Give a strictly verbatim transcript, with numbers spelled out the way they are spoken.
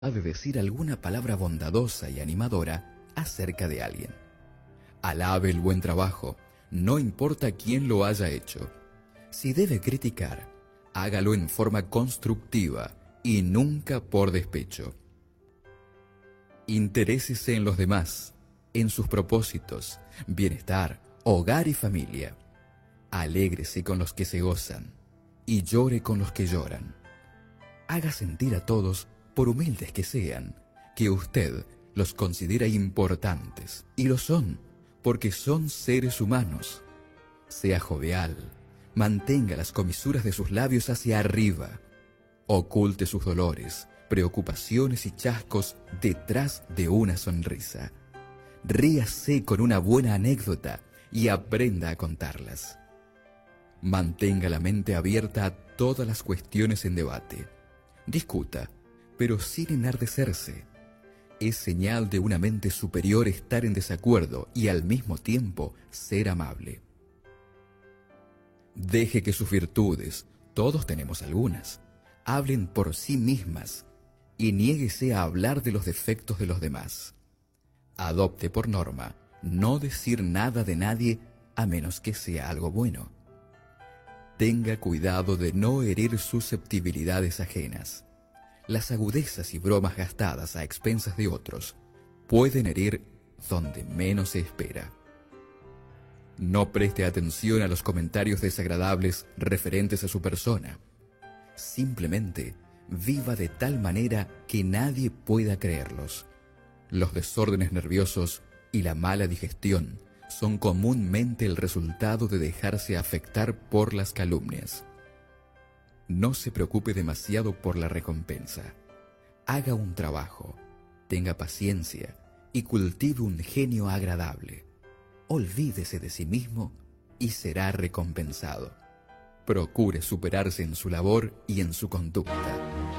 de decir alguna palabra bondadosa y animadora acerca de alguien. Alabe el buen trabajo, no importa quién lo haya hecho. Si debe criticar, hágalo en forma constructiva y nunca por despecho. Interésese en los demás, en sus propósitos, bienestar, hogar y familia. Alégrese con los que se gozan y llore con los que lloran. Haga sentir a todos, por humildes que sean, que usted los considera importantes, y lo son, porque son seres humanos. Sea jovial, mantenga las comisuras de sus labios hacia arriba, oculte sus dolores, preocupaciones y chascos detrás de una sonrisa. Ríase con una buena anécdota y aprenda a contarlas. Mantenga la mente abierta a todas las cuestiones en debate. Discuta, pero sin enardecerse. Es señal de una mente superior estar en desacuerdo y al mismo tiempo ser amable. Deje que sus virtudes, todos tenemos algunas, hablen por sí mismas y niéguese a hablar de los defectos de los demás. Adopte por norma no decir nada de nadie a menos que sea algo bueno. Tenga cuidado de no herir susceptibilidades ajenas. Las agudezas y bromas gastadas a expensas de otros pueden herir donde menos se espera. No preste atención a los comentarios desagradables referentes a su persona. Simplemente viva de tal manera que nadie pueda creerlos. Los desórdenes nerviosos y la mala digestión son comúnmente el resultado de dejarse afectar por las calumnias. No se preocupe demasiado por la recompensa. Haga un trabajo, tenga paciencia y cultive un genio agradable. Olvídese de sí mismo y será recompensado. Procure superarse en su labor y en su conducta.